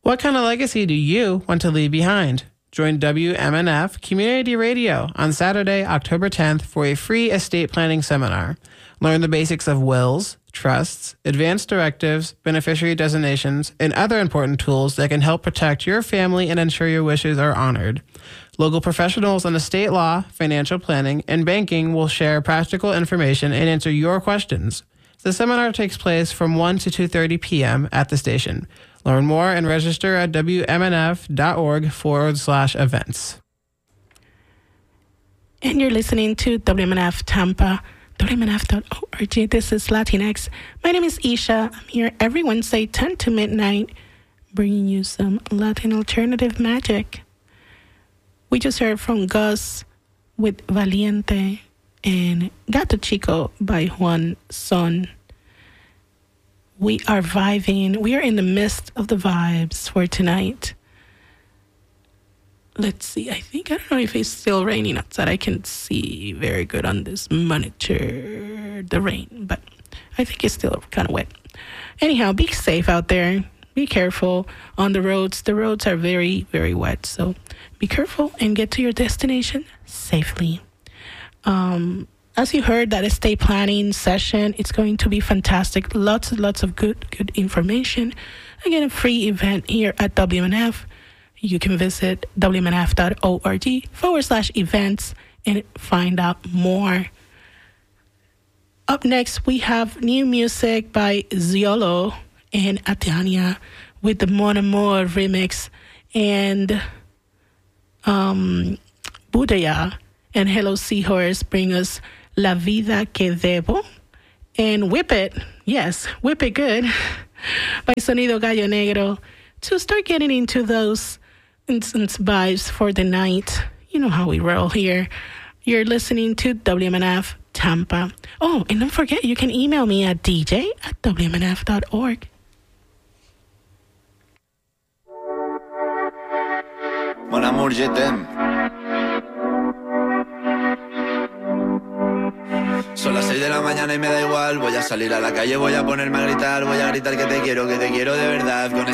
What kind of legacy do you want to leave behind? Join WMNF Community Radio on Saturday, October 10th for a free estate planning seminar. Learn the basics of wills, trusts, advanced directives, beneficiary designations, and other important tools that can help protect your family and ensure your wishes are honored. Local professionals on estate law, financial planning, and banking will share practical information and answer your questions. The seminar takes place from 1 to 2:30 p.m. at the station. Learn more and register at wmnf.org/events. And you're listening to WMNF Tampa, WMNF.org. This is Latinx. My name is Isha. I'm here every Wednesday, 10 to midnight, bringing you some Latin alternative magic. We just heard from Gus with Valiente and Gato Chico by Juan Son. We are vibing. We are in the midst of the vibes for tonight. Let's see. I don't know if it's still raining outside. I can see very good on this monitor, the rain, but I think it's still kind of wet. Anyhow, be safe out there. Be careful on the roads. The roads are very, very wet. So be careful and get to your destination safely. As you heard, that estate planning session, it's going to be fantastic. Lots of good information. Again, a free event here at WMNF. You can visit wmnf.org/events and find out more. Up next, we have new music by Ziolo and Atania with the Mon Amour remix, and Budaya and Hello Seahorse bring us La Vida Que Debo, and Whip It, yes, Whip It Good, by Sonido Gallo Negro, to start getting into those instant vibes for the night. You know how we roll here. You're listening to WMNF Tampa. Oh, and don't forget, you can email me at dj@wmnf.org. Mon amour, je t'aime. Son las 6 de la mañana y me da igual. Voy a salir a la calle, voy a ponerme a gritar. Voy a gritar que te quiero de verdad. Con